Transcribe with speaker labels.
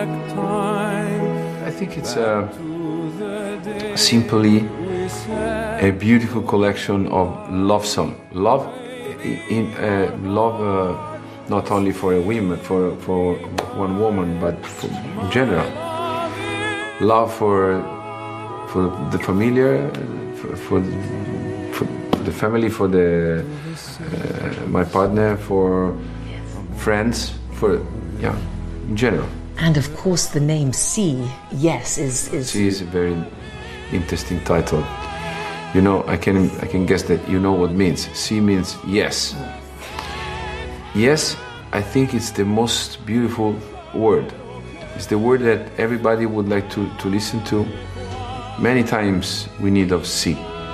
Speaker 1: I think it's simply a beautiful collection of love song. Love, not only for a woman, for one woman, but in general. Love for the familiar, for the family, for my partner, for friends, in general.
Speaker 2: And of course, the name Sì, yes, is.
Speaker 1: Sì is a very interesting title. You know, I can guess that you know what it means. Sì means yes. Yes, I think it's the most beautiful word. It's the word that everybody would like to listen to. Many times we need of sì.